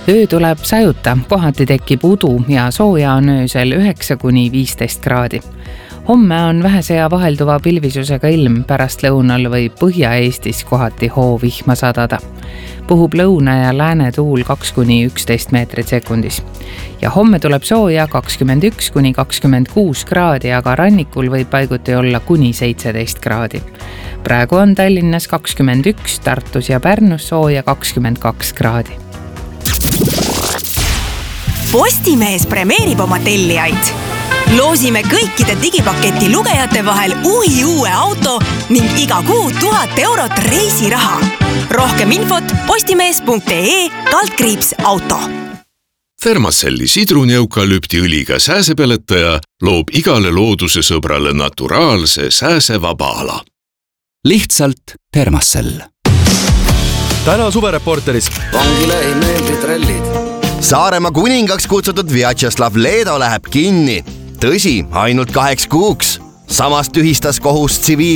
Öö tuleb sajuta, kohati tekib udu ja sooja on öösel 9–15 kraadi. Homme on vähese ja vahelduva pilvisusega ilm, pärast lõunal võib Põhja-Eestis kohati hoovihma sadada. Puhub lõuna ja lääne tuul 2–11 meetrit sekundis. Ja homme tuleb sooja 21–26 kraadi, aga rannikul võib paiguti olla kuni 17 kraadi. Praegu on Tallinnas 21, Tartus ja Pärnus sooja 22 kraadi. Postimees premeerib oma tellijaid. Loosime kõikide digipaketi lugejate vahel uue auto ning iga kuu 1000 eurot reisiraha. Rohkem infot postimees.ee/auto. Thermacelli sidruneukalüptiõliga sääsepeletaja loob igale looduse sõbrale naturaalse sääsevaba ala. Lihtsalt Thermacell. Täna suvereporteris. Vangile ei meeldi trellid. Saaremaa kuningaks kutsutud Vjatšeslav Leedo läheb kinni. Tõsi, ainult 2 kuuks. Samas tühistas kohus